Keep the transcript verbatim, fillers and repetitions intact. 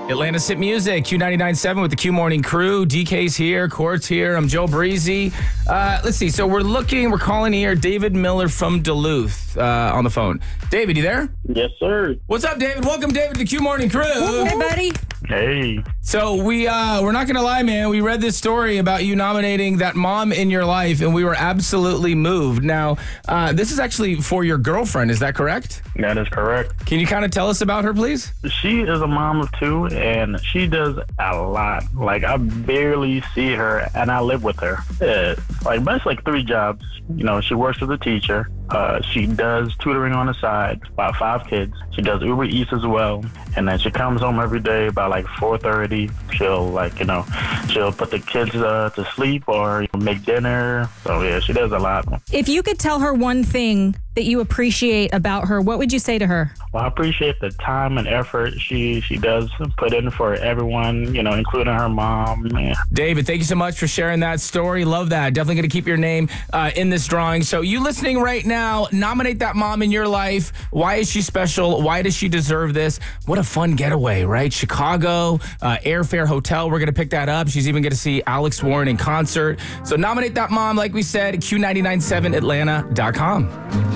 Atlanta's Hit Music, Q ninety-nine point seven with the Q Morning Crew. D K's here, Court's here. I'm Joe Breezy. Uh, let's see. So we're looking, we're calling here David Miller from Duluth uh, on the phone. David, you there? Yes, sir. What's up, David? Welcome, David, to the Q Morning Crew. Hey, buddy. Hey. So we, uh, we're not going to lie, man. We read this story about you nominating that mom in your life, and we were absolutely moved. Now, uh, this is actually for your girlfriend. Is that correct? That is correct. Can you kind of tell us about her, please? She is a mom of two, and she does a lot. Like, I barely see her, and I live with her. Yeah, like, that's like three jobs. You know, she works as a teacher. Uh, she does tutoring on the side, about five kids. She does Uber Eats as well. And then she comes home every day about like four thirty. She'll like, you know, she'll put the kids uh, to sleep or you know, make dinner. So yeah, she does a lot. If you could tell her one thing that you appreciate about her, what would you say to her? Well, I appreciate the time and effort she, she does put in for everyone, you know, including her mom. Yeah. David, thank you so much for sharing that story. Love that. Definitely going to keep your name uh, in this drawing. So you listening right now, nominate that mom in your life. Why is she special? Why does she deserve this? What a fun getaway, right? Chicago, uh, airfare, hotel. We're going to pick that up. She's even going to see Alex Warren in concert. So nominate that mom, like we said, Q nine nine seven Atlanta dot com.